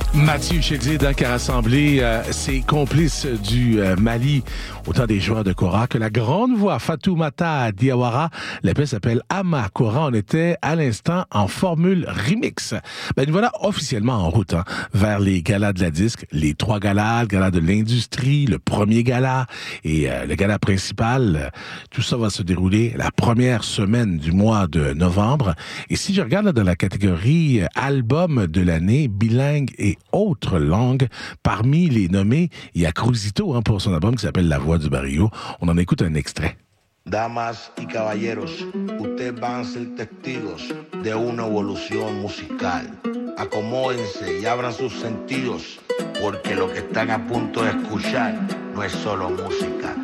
Mathieu Chédid qui a rassemblé ses complices du Mali, autant des joueurs de Kora que la grande voix Fatoumata Diawara. La pièce s'appelle Ama Kora. On était à l'instant en formule remix. Nous voilà officiellement en route vers les galas de la disque, les 3 galas, le gala de l'industrie, le premier gala et le gala principal. Tout ça va se dérouler la première semaine du mois de novembre. Et si je regarde dans la catégorie album de l'année, bilingue et autres langues, parmi les nommés, il y a Cruzito pour son album qui s'appelle La Voix du Barrio. On en écoute un extrait. Damas y caballeros, ustedes van a ser testigos de una evolución musical. Acomódense y abran sus sentidos, porque lo que están a punto de escuchar no es solo música,